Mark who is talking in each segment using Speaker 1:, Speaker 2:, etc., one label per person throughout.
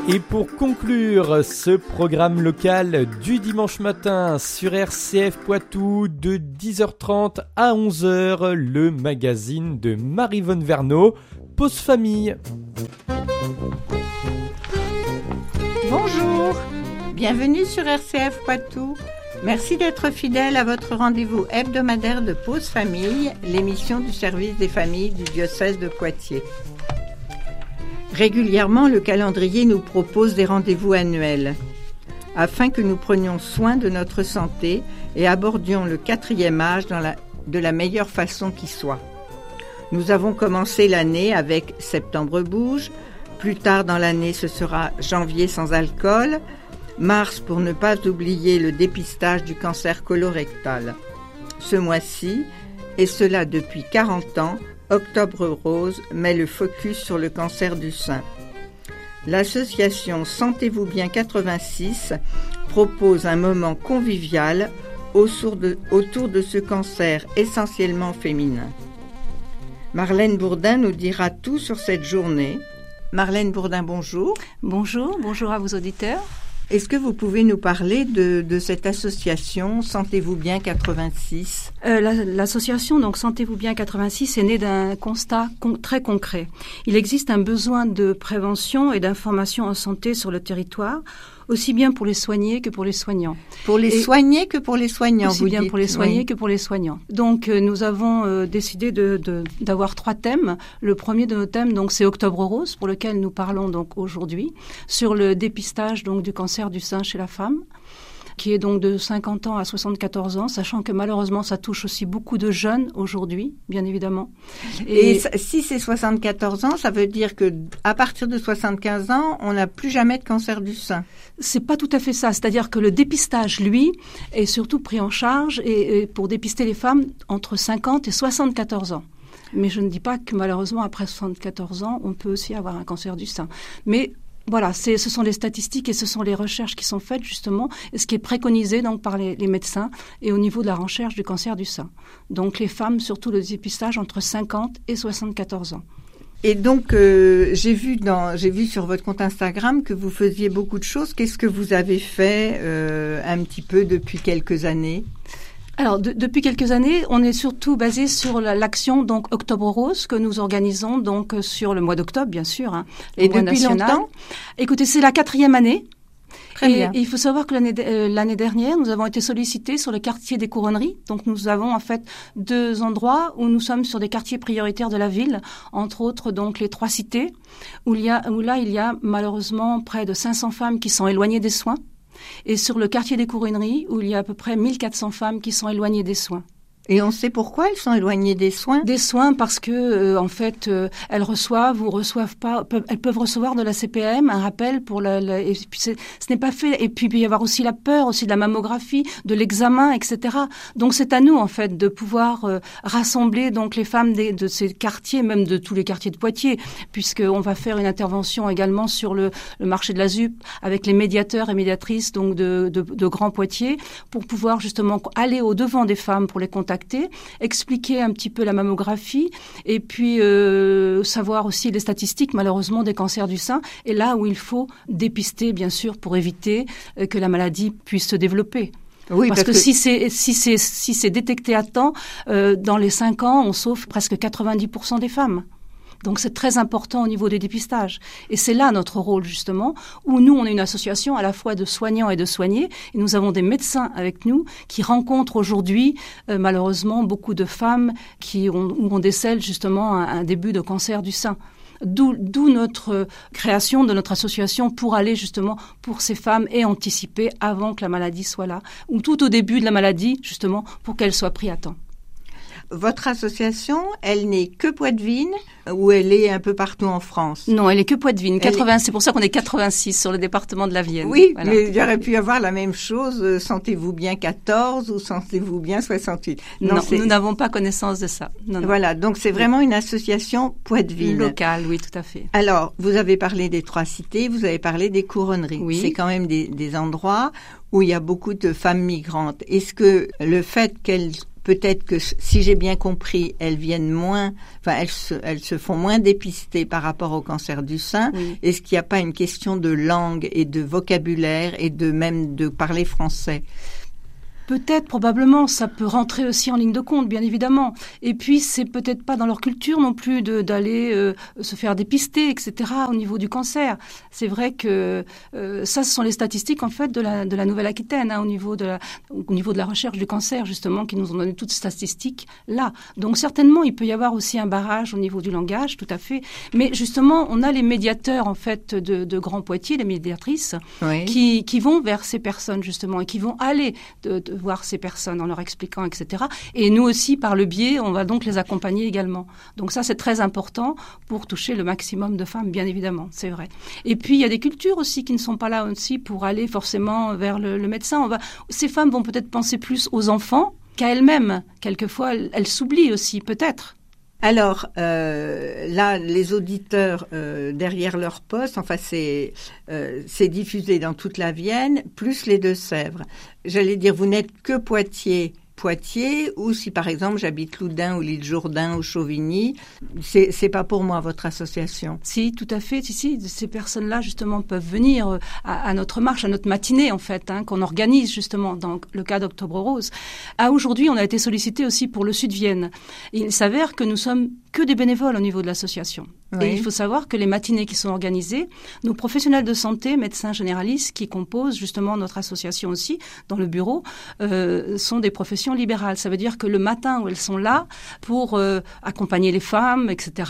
Speaker 1: Et pour conclure ce programme local du dimanche matin sur RCF Poitou de 10h30 à 11h, le magazine de Maryvonne Verneau, Pause Famille.
Speaker 2: Bonjour, bienvenue sur RCF Poitou. Merci d'être fidèle à votre rendez-vous hebdomadaire de Pause Famille, l'émission du service des familles du diocèse de Poitiers. Régulièrement, le calendrier nous propose des rendez-vous annuels, afin que nous prenions soin de notre santé et abordions le 4e âge de la meilleure façon qui soit. Nous avons commencé l'année avec Septembre bouge, plus tard dans l'année ce sera Janvier sans alcool, mars pour ne pas oublier le dépistage du cancer colorectal. Ce mois-ci, et cela depuis 40 ans, Octobre Rose met le focus sur le cancer du sein. L'association Sentez-vous bien 86 propose un moment convivial autour de ce cancer essentiellement féminin. Marlène Bourdin nous dira tout sur cette journée. Marlène Bourdin, bonjour.
Speaker 3: Bonjour à vos auditeurs.
Speaker 2: Est-ce que vous pouvez nous parler de cette association Sentez-vous bien 86 ?
Speaker 3: L'association donc Sentez-vous bien 86 est née d'un constat très concret. Il existe un besoin de prévention et d'information en santé sur le territoire, aussi bien pour les soignés que pour les soignants.
Speaker 2: Pour les soignés que pour les soignants,
Speaker 3: aussi bien pour les soignés que pour les soignants. Donc nous avons décidé d'avoir 3 thèmes. Le premier de nos thèmes donc c'est Octobre Rose, pour lequel nous parlons donc aujourd'hui, sur le dépistage donc du cancer du sein chez la femme, qui est donc de 50 ans à 74 ans, sachant que malheureusement ça touche aussi beaucoup de jeunes aujourd'hui, bien évidemment.
Speaker 2: Et si c'est 74 ans, ça veut dire que à partir de 75 ans, on n'a plus jamais de cancer du sein.
Speaker 3: C'est pas tout à fait ça, c'est-à-dire que le dépistage, lui, est surtout pris en charge et pour dépister les femmes entre 50 et 74 ans. Mais je ne dis pas que malheureusement après 74 ans, on peut aussi avoir un cancer du sein. Mais voilà, ce sont les statistiques et ce sont les recherches qui sont faites justement, et ce qui est préconisé donc par les médecins et au niveau de la recherche du cancer du sein. Donc les femmes, surtout le dépistage entre 50 et 74 ans.
Speaker 2: Et donc j'ai vu sur votre compte Instagram que vous faisiez beaucoup de choses. Qu'est-ce que vous avez fait un petit peu depuis quelques années ?
Speaker 3: Alors, depuis quelques années, on est surtout basé sur l'action donc Octobre Rose que nous organisons donc sur le mois d'octobre, bien sûr.
Speaker 2: Et depuis longtemps ?
Speaker 3: Écoutez, c'est la 4e année.
Speaker 2: Très bien.
Speaker 3: Et il faut savoir que l'année dernière, nous avons été sollicités sur le quartier des Couronneries. Donc, nous avons en fait 2 endroits où nous sommes sur des quartiers prioritaires de la ville, entre autres donc les 3 cités, où il y a malheureusement près de 500 femmes qui sont éloignées des soins. Et sur le quartier des Couronneries, où il y a à peu près 1400 femmes qui sont éloignées des soins.
Speaker 2: Et on sait pourquoi elles sont éloignées des soins ?
Speaker 3: Des soins parce que en fait elles reçoivent ou reçoivent pas, elles peuvent recevoir de la CPAM, un rappel pour et puis ce n'est pas fait. Et puis il peut y avoir aussi la peur, aussi de la mammographie, de l'examen, etc. Donc c'est à nous en fait de pouvoir rassembler donc les femmes de ces quartiers, même de tous les quartiers de Poitiers, puisqu'on va faire une intervention également sur le marché de la ZUP avec les médiateurs et médiatrices donc de Grand Poitiers pour pouvoir justement aller au devant des femmes pour les contacter, expliquer un petit peu la mammographie et puis savoir aussi les statistiques malheureusement des cancers du sein et là où il faut dépister bien sûr pour éviter que la maladie puisse se développer. Oui, parce que si c'est détecté à temps, dans les 5 ans, on sauve presque 90% des femmes. Donc c'est très important au niveau des dépistages. Et c'est là notre rôle justement, où nous on est une association à la fois de soignants et de soignés, et nous avons des médecins avec nous qui rencontrent aujourd'hui malheureusement beaucoup de femmes où on décèle justement un début de cancer du sein. D'où notre création de notre association pour aller justement pour ces femmes et anticiper avant que la maladie soit là, ou tout au début de la maladie justement pour qu'elle soit prise à temps.
Speaker 2: Votre association, elle n'est que Poitevine ou elle est un peu partout en France ?
Speaker 3: Non, elle est que Poitevine. C'est pour ça qu'on est 86 sur le département de la Vienne.
Speaker 2: Oui, voilà. Mais il y aurait pu y avoir la même chose. Sentez-vous bien 14 ou sentez-vous bien 68 ?
Speaker 3: Non, nous n'avons pas connaissance de ça. Non.
Speaker 2: Voilà, donc c'est vraiment une association Poitevine.
Speaker 3: Locale, oui, tout à fait.
Speaker 2: Alors, vous avez parlé des 3 cités, vous avez parlé des Couronneries. Oui. C'est quand même des endroits où il y a beaucoup de femmes migrantes. Est-ce que le fait qu'elles peut-être que, si j'ai bien compris, elles se font moins dépister par rapport au cancer du sein.
Speaker 3: Oui.
Speaker 2: Est-ce qu'il n'y a pas une question de langue et de vocabulaire et même de parler français?
Speaker 3: Peut-être, probablement, ça peut rentrer aussi en ligne de compte, bien évidemment. Et puis, c'est peut-être pas dans leur culture non plus d'aller se faire dépister, etc., au niveau du cancer. C'est vrai que ça, ce sont les statistiques, en fait, de la Nouvelle-Aquitaine, au niveau de la recherche du cancer, justement, qui nous ont donné toutes ces statistiques-là. Donc, certainement, il peut y avoir aussi un barrage au niveau du langage, tout à fait. Mais, justement, on a les médiateurs, en fait, de Grand Poitiers, les médiatrices,
Speaker 2: oui.
Speaker 3: qui vont vers ces personnes, justement, et qui vont aller de voir ces personnes en leur expliquant, etc. Et nous aussi, par le biais, on va donc les accompagner également. Donc ça, c'est très important pour toucher le maximum de femmes, bien évidemment, c'est vrai. Et puis, il y a des cultures aussi qui ne sont pas là aussi pour aller forcément vers le médecin. Ces femmes vont peut-être penser plus aux enfants qu'à elles-mêmes. Quelquefois, elles s'oublient aussi, peut-être.
Speaker 2: Alors, là, les auditeurs, derrière leur poste, enfin, c'est diffusé dans toute la Vienne, plus les Deux-Sèvres. J'allais dire, vous n'êtes que Poitiers, ou si par exemple j'habite Loudun ou l'île Jourdain ou Chauvigny, c'est pas pour moi votre association.
Speaker 3: Si, tout à fait. Si, ces personnes-là justement peuvent venir à notre marche, à notre matinée en fait, qu'on organise justement dans le cas d'Octobre Rose. Aujourd'hui, on a été sollicité aussi pour le Sud-Vienne. Il s'avère que nous sommes que des bénévoles au niveau de l'association. Oui. Et il faut savoir que les matinées qui sont organisées, nos professionnels de santé, médecins généralistes qui composent justement notre association aussi dans le bureau, sont des professions libérales. Ça veut dire que le matin où elles sont là pour accompagner les femmes, etc.,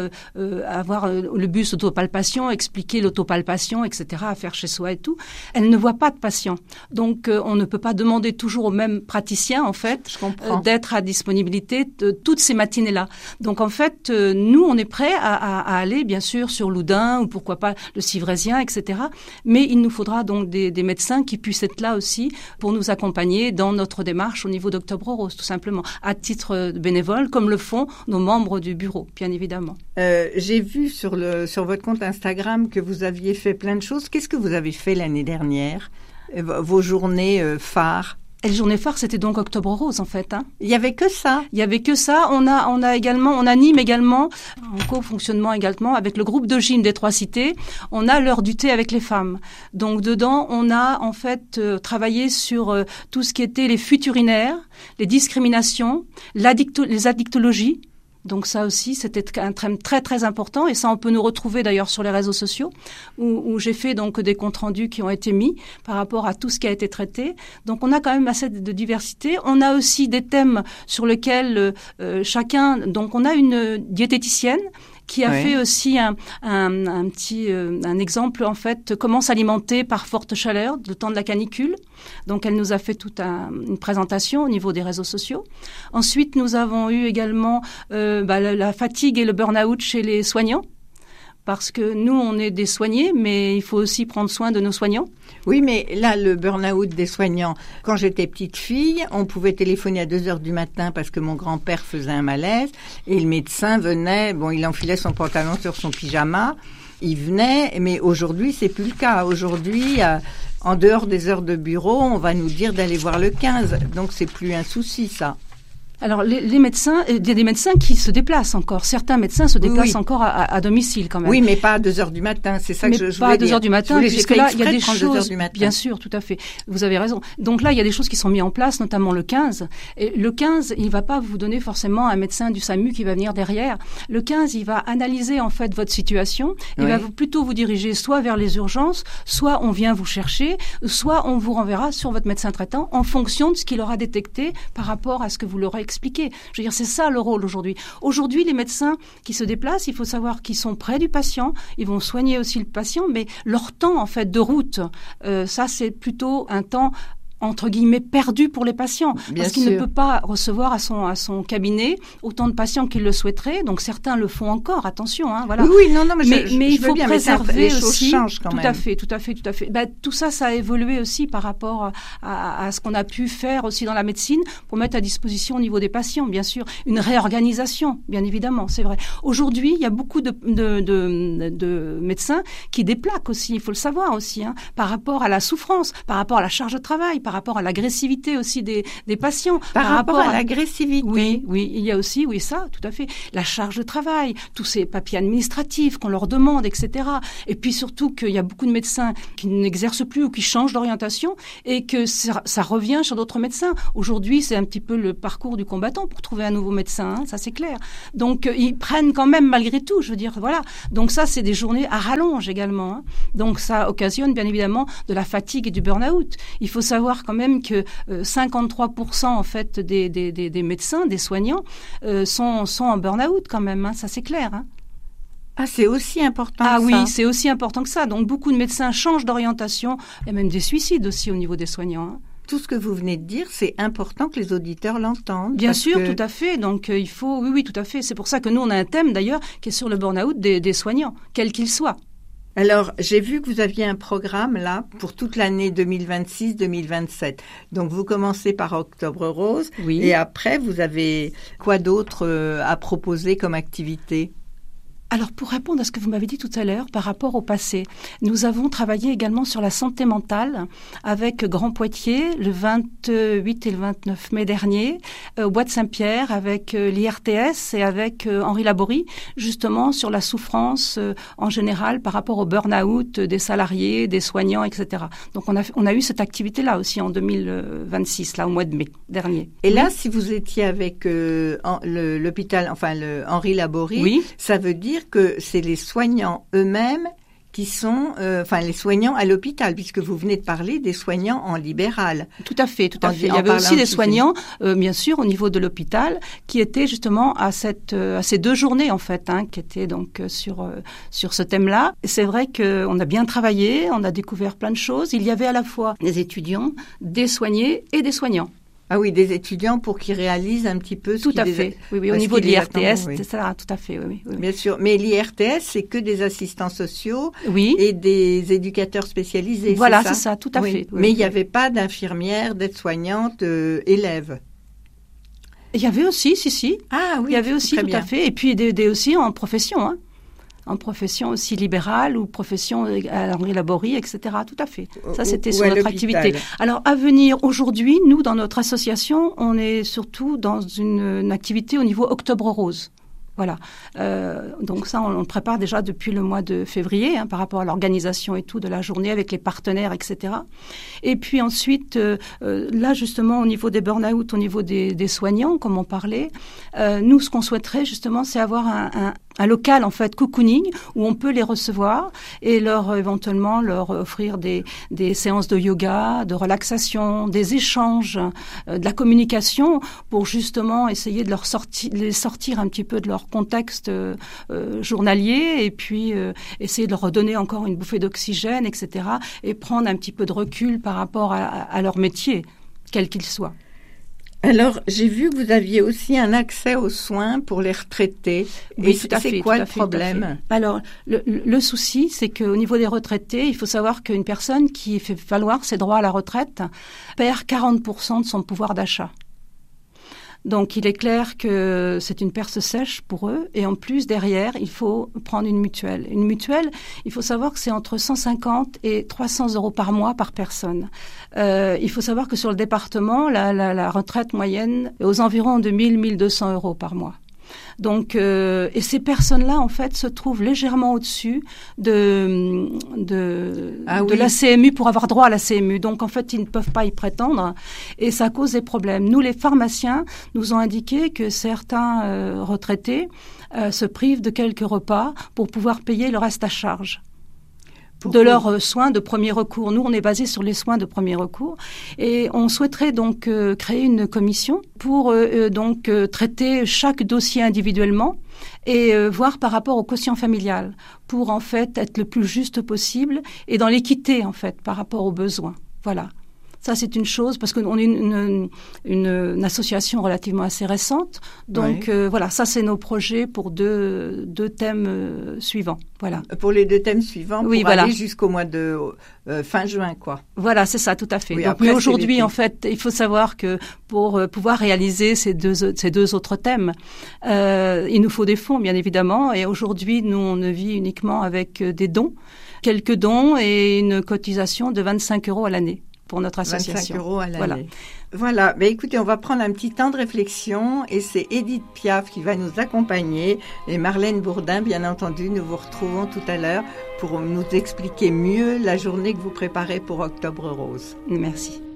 Speaker 3: avoir le bus autopalpation, expliquer l'autopalpation, etc., à faire chez soi et tout, elles ne voient pas de patients. Donc on ne peut pas demander toujours aux mêmes praticiens en fait d'être à disponibilité de toutes ces matinées-là. Donc en fait, nous on est prêts à aller bien sûr sur Loudun ou pourquoi pas le Civrésien, etc. Mais il nous faudra donc des médecins qui puissent être là aussi pour nous accompagner dans notre démarche au niveau d'Octobre Rose, tout simplement, à titre bénévole, comme le font nos membres du bureau, bien évidemment.
Speaker 2: J'ai vu sur votre compte Instagram que vous aviez fait plein de choses. Qu'est-ce que vous avez fait l'année dernière, vos journées phares?
Speaker 3: Et les journées phares, c'était donc Octobre Rose, en fait.
Speaker 2: Il y avait que ça.
Speaker 3: Il y avait que ça. On anime également, en co-fonctionnement également, avec le groupe de gym des Trois Cités. On a l'heure du thé avec les femmes. Donc, dedans, on a, en fait, travaillé sur tout ce qui était les fuites urinaires, les discriminations, les addictologies. Donc ça aussi, c'était un thème très très important et ça on peut nous retrouver d'ailleurs sur les réseaux sociaux où j'ai fait donc des comptes rendus qui ont été mis par rapport à tout ce qui a été traité. Donc on a quand même assez de diversité. On a aussi des thèmes sur lesquels chacun, donc on a une diététicienne qui a fait aussi un exemple, en fait, comment s'alimenter par forte chaleur, le temps de la canicule. Donc, elle nous a fait toute une présentation au niveau des réseaux sociaux. Ensuite, nous avons eu également la fatigue et le burn-out chez les soignants. Parce que nous, on est des soignés, mais il faut aussi prendre soin de nos soignants.
Speaker 2: Oui, mais là, le burn-out des soignants, quand j'étais petite fille, on pouvait téléphoner à 2h du matin parce que mon grand-père faisait un malaise et le médecin venait, il enfilait son pantalon sur son pyjama, il venait, mais aujourd'hui, c'est plus le cas. Aujourd'hui, en dehors des heures de bureau, on va nous dire d'aller voir le 15, donc c'est plus un souci, ça.
Speaker 3: Alors, les médecins, il y a des médecins qui se déplacent encore. Certains médecins se déplacent encore à domicile quand même.
Speaker 2: Oui, mais pas à 2h du matin. C'est ça que je voulais dire.
Speaker 3: Mais pas à 2h du matin, puisque là, il y a des choses.
Speaker 2: Bien
Speaker 3: sûr, tout à fait. Vous avez raison. Donc là, il y a des choses qui sont mises en place, notamment le 15. Et le 15, il va pas vous donner forcément un médecin du SAMU qui va venir derrière. Le 15, il va analyser en fait votre situation. Il va plutôt vous diriger soit vers les urgences, soit on vient vous chercher, soit on vous renverra sur votre médecin traitant en fonction de ce qu'il aura détecté par rapport à ce que vous l'aurez expliqué. Je veux dire, c'est ça le rôle aujourd'hui. Aujourd'hui, les médecins qui se déplacent, il faut savoir qu'ils sont près du patient, ils vont soigner aussi le patient, mais leur temps en fait de route, ça c'est plutôt un temps entre guillemets perdu pour les patients, parce qu'il ne peut pas recevoir à son cabinet autant de patients qu'il le souhaiterait. Donc certains le font encore, attention, voilà.
Speaker 2: Oui, non, mais
Speaker 3: il faut
Speaker 2: bien,
Speaker 3: préserver
Speaker 2: les choses
Speaker 3: aussi.
Speaker 2: Changent quand
Speaker 3: tout
Speaker 2: même.
Speaker 3: à fait. Tout ça a évolué aussi par rapport à ce qu'on a pu faire aussi dans la médecine pour mettre à disposition au niveau des patients, bien sûr, une réorganisation, bien évidemment, c'est vrai. Aujourd'hui, il y a beaucoup de médecins qui déplaquent aussi, il faut le savoir aussi, par rapport à la souffrance, par rapport à la charge de travail, par par rapport à l'agressivité aussi des patients.
Speaker 2: Par rapport à l'agressivité.
Speaker 3: Oui, il y a aussi, ça, tout à fait. La charge de travail, tous ces papiers administratifs qu'on leur demande, etc. Et puis surtout qu'il y a beaucoup de médecins qui n'exercent plus ou qui changent d'orientation et que ça revient sur d'autres médecins. Aujourd'hui, c'est un petit peu le parcours du combattant pour trouver un nouveau médecin, hein, ça c'est clair. Donc, ils prennent quand même malgré tout, je veux dire, voilà. Donc ça, c'est des journées à rallonge également, hein. Donc ça occasionne bien évidemment de la fatigue et du burn-out. Il faut savoir quand même que 53% en fait des médecins, des soignants sont en burn-out quand même, hein, ça c'est clair, hein.
Speaker 2: Ah, c'est aussi important
Speaker 3: que ça.
Speaker 2: Oui,
Speaker 3: c'est aussi important que ça. Donc beaucoup de médecins changent d'orientation. Il y a même des suicides aussi au niveau des soignants, hein.
Speaker 2: Tout ce que vous venez de dire, c'est important que les auditeurs l'entendent.
Speaker 3: Bien sûr, tout à fait. Donc il faut, oui, tout à fait. C'est pour ça que nous, on a un thème d'ailleurs qui est sur le burn-out des soignants, quel qu'il soit.
Speaker 2: Alors, j'ai vu que vous aviez un programme là pour toute l'année 2026-2027. Donc, vous commencez par Octobre Rose.
Speaker 3: Oui.
Speaker 2: Et après, vous avez quoi d'autre à proposer comme activité ?
Speaker 3: Alors, pour répondre à ce que vous m'avez dit tout à l'heure par rapport au passé, nous avons travaillé également sur la santé mentale avec Grand Poitiers le 28 et le 29 mai dernier, au Bois de Saint-Pierre avec l'IRTS et avec Henri Laborie, justement sur la souffrance en général par rapport au burn-out des salariés, des soignants, etc. Donc, on a eu cette activité-là aussi en 2026, là, au mois de mai dernier.
Speaker 2: Et là, si vous étiez avec l'hôpital, enfin, le Henri Laborie,
Speaker 3: oui.
Speaker 2: Ça veut dire que c'est les soignants eux-mêmes qui sont, les soignants à l'hôpital, puisque vous venez de parler des soignants en libéral.
Speaker 3: Tout à fait. Il y avait aussi des soignants, bien sûr, au niveau de l'hôpital, qui étaient justement à ces 2 journées, en fait, hein, qui étaient donc sur ce thème-là. Et c'est vrai qu'on a bien travaillé, on a découvert plein de choses. Il y avait à la fois des étudiants, des soignés et des soignants.
Speaker 2: Ah oui, des étudiants pour qu'ils réalisent un petit peu ce
Speaker 3: Tout à fait. Oui, au niveau de l'IRTS, c'est ça, tout à fait, oui.
Speaker 2: Bien sûr. Mais l'IRTS, c'est que des assistants sociaux
Speaker 3: oui.
Speaker 2: et des éducateurs spécialisés.
Speaker 3: Voilà, c'est ça, tout à fait.
Speaker 2: Oui. Mais il n'y avait pas d'infirmières, d'aides-soignantes, élèves.
Speaker 3: Il y avait aussi, si.
Speaker 2: Ah oui,
Speaker 3: il y avait aussi,
Speaker 2: tout
Speaker 3: à fait. Et puis des aussi en profession, hein. En profession aussi libérale ou profession à Henri Laborie, etc. Tout à fait. Ça, c'était sur notre activité. Alors, à venir, aujourd'hui, nous, dans notre association, on est surtout dans une activité au niveau Octobre Rose. Voilà. Donc ça, on le prépare déjà depuis le mois de février, hein, par rapport à l'organisation et tout de la journée avec les partenaires, etc. Et puis ensuite, là justement, au niveau des burn-out, au niveau des soignants, comme on parlait, nous, ce qu'on souhaiterait justement, c'est avoir un local, en fait, cocooning, où on peut les recevoir et éventuellement leur offrir des séances de yoga, de relaxation, des échanges, de la communication pour justement essayer de les sortir un petit peu de leur contexte journalier et puis essayer de leur redonner encore une bouffée d'oxygène, etc. et prendre un petit peu de recul par rapport à leur métier, quel qu'il soit.
Speaker 2: Alors, j'ai vu que vous aviez aussi un accès aux soins pour les retraités.
Speaker 3: Oui, tout à fait.
Speaker 2: C'est quoi le problème ?
Speaker 3: Alors, le souci, c'est qu'au niveau des retraités, il faut savoir qu'une personne qui fait valoir ses droits à la retraite perd 40% de son pouvoir d'achat. Donc, il est clair que c'est une perte sèche pour eux. Et en plus, derrière, il faut prendre une mutuelle. Une mutuelle, il faut savoir que c'est entre 150 et 300 euros par mois par personne. Il faut savoir que sur le département, la retraite moyenne est aux environs de 1 200 euros par mois. Donc, et ces personnes-là, en fait, se trouvent légèrement au-dessus de la CMU pour avoir droit à la CMU. Donc, en fait, ils ne peuvent pas y prétendre et ça cause des problèmes. Nous, les pharmaciens, nous ont indiqué que certains retraités se privent de quelques repas pour pouvoir payer le reste à charge. De leurs soins de premier recours. Nous, on est basé sur les soins de premier recours et on souhaiterait donc créer une commission pour traiter chaque dossier individuellement et voir par rapport au quotient familial pour en fait être le plus juste possible et dans l'équité en fait par rapport aux besoins. Voilà. Ça, c'est une chose, parce qu'on est une association relativement assez récente. Donc, voilà, ça, c'est nos projets pour deux thèmes suivants. Voilà.
Speaker 2: Pour les 2 thèmes suivants, pour aller jusqu'au mois de fin juin, quoi.
Speaker 3: Voilà, c'est ça, tout à fait.
Speaker 2: Oui,
Speaker 3: donc, mais aujourd'hui, en fait, il faut savoir que pour pouvoir réaliser ces deux autres thèmes, il nous faut des fonds, bien évidemment. Et aujourd'hui, nous, on ne vit uniquement avec des dons, quelques dons et une cotisation de 25 € à l'année. pour notre association.
Speaker 2: 25 € à l'année. Voilà. Écoutez, on va prendre un petit temps de réflexion et c'est Edith Piaf qui va nous accompagner et Marlène Bourdin, bien entendu. Nous vous retrouvons tout à l'heure pour nous expliquer mieux la journée que vous préparez pour Octobre Rose.
Speaker 3: Merci.